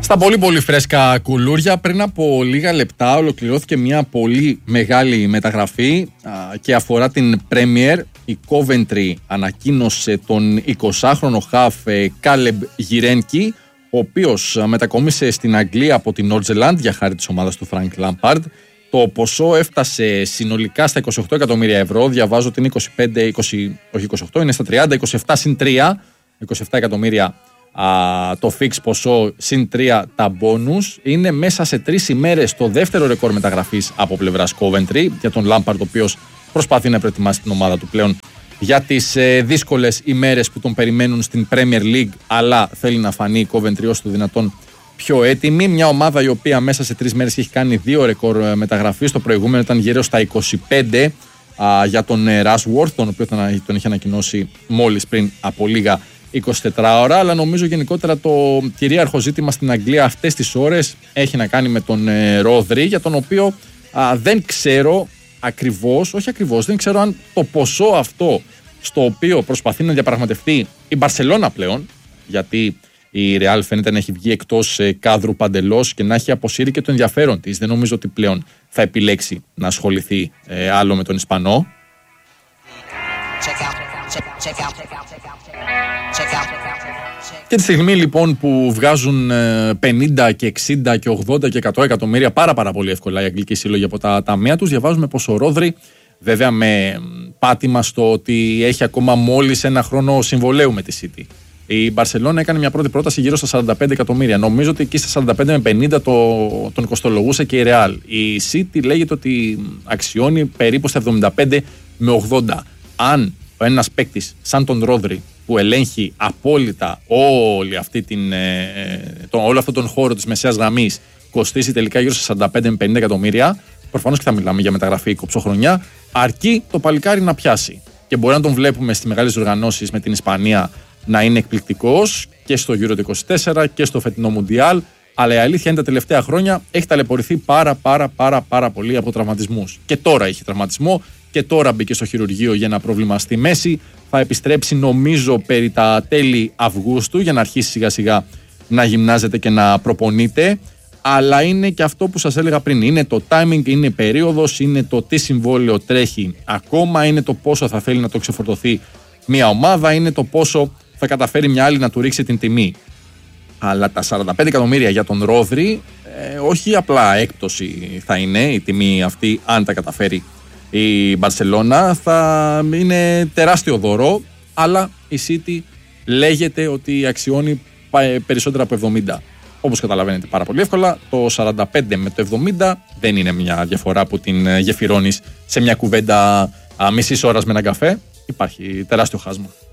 Στα πολύ πολύ φρέσκα κουλούρια, πριν από λίγα λεπτά ολοκληρώθηκε μια πολύ μεγάλη μεταγραφή και αφορά την Premier. Η Coventry ανακοίνωσε τον 20χρονο χαφ Κάλεμπ Γιρένκι, ο οποίος μετακόμισε στην Αγγλία από την Νόρτζελαντ για χάρη της ομάδας του Φρανκ Λάμπαρντ. Το ποσό έφτασε συνολικά στα 28 εκατομμύρια ευρώ. Διαβάζω ότι είναι 28, είναι στα 30, 27 συν 3, 27 εκατομμύρια το fix ποσό συν 3 τα bonus. Είναι μέσα σε 3 ημέρες το δεύτερο ρεκόρ μεταγραφής από πλευράς Coventry για τον Lampard, ο οποίος προσπαθεί να προετοιμάσει την ομάδα του πλέον για τις δύσκολες ημέρες που τον περιμένουν στην Premier League, αλλά θέλει να φανεί η Coventry όσο το δυνατόν πιο έτοιμη. Μια ομάδα η οποία μέσα σε 3 μέρες έχει κάνει 2 ρεκόρ μεταγραφής. Το προηγούμενο ήταν γύρω στα 25 για τον Rashworth, τον οποίο τον είχε ανακοινώσει μόλις πριν από λίγα 24 ώρα, αλλά νομίζω γενικότερα το κυρίαρχο ζήτημα στην Αγγλία αυτές τις ώρες έχει να κάνει με τον Ρόδρυ, για τον οποίο δεν ξέρω δεν ξέρω αν το ποσό αυτό στο οποίο προσπαθεί να διαπραγματευτεί η Μπαρσελόνα πλέον, γιατί η Ρεάλ φαίνεται να έχει βγει εκτός κάδρου παντελώς και να έχει αποσύρει και το ενδιαφέρον της. Δεν νομίζω ότι πλέον θα επιλέξει να ασχοληθεί άλλο με τον Ισπανό. Και τη στιγμή λοιπόν που βγάζουν 50 και 60 και 80 και 100 εκατομμύρια πάρα πολύ εύκολα οι αγγλικοί σύλλογοι από τα ταμεία τους, διαβάζουμε πως ο Ρόδρυ, βέβαια με πάτημα στο ότι έχει ακόμα μόλις 1 χρόνο συμβολαίου με τη City. Η Μπαρσελόνα έκανε μια πρώτη πρόταση γύρω στα 45 εκατομμύρια. Νομίζω ότι εκεί στα 45 με 50 τον κοστολογούσε και η Real. Η City λέγεται ότι αξιώνει περίπου στα 75 με 80. Αν ο ένας παίκτης σαν τον Ρόδρυ, που ελέγχει απόλυτα όλο αυτόν τον χώρο της μεσαίας γραμμής, κοστίσει τελικά γύρω στα 45 με 50 εκατομμύρια, προφανώς και θα μιλάμε για μεταγραφή κοψοχρονιά, αρκεί το παλικάρι να πιάσει. Και μπορεί να τον βλέπουμε στις μεγάλες οργανώσεις με την Ισπανία να είναι εκπληκτικός και στο Euro 24 και στο φετινό Μουντιάλ, αλλά η αλήθεια είναι τα τελευταία χρόνια έχει ταλαιπωρηθεί πάρα πολύ από τραυματισμούς. Και τώρα έχει τραυματισμό και τώρα μπήκε στο χειρουργείο για ένα πρόβλημα στη μέση. Θα επιστρέψει νομίζω περί τα τέλη Αυγούστου για να αρχίσει σιγά σιγά να γυμνάζεται και να προπονείται. Αλλά είναι και αυτό που σας έλεγα πριν. Είναι το timing, είναι η περίοδος, είναι το τι συμβόλαιο τρέχει ακόμα, είναι το πόσο θα θέλει να το ξεφορτωθεί μια ομάδα, είναι το πόσο θα καταφέρει μια άλλη να του ρίξει την τιμή. Αλλά τα 45 εκατομμύρια για τον Ρόδρυ, όχι απλά έκπτωση θα είναι η τιμή αυτή, αν τα καταφέρει η Μπαρσελόνα, θα είναι τεράστιο δώρο, αλλά η City λέγεται ότι αξιώνει περισσότερα από 70. Όπως καταλαβαίνετε πάρα πολύ εύκολα, το 45 με το 70 δεν είναι μια διαφορά που την γεφυρώνεις σε μια κουβέντα μισής ώρας με έναν καφέ. Υπάρχει τεράστιο χάσμα.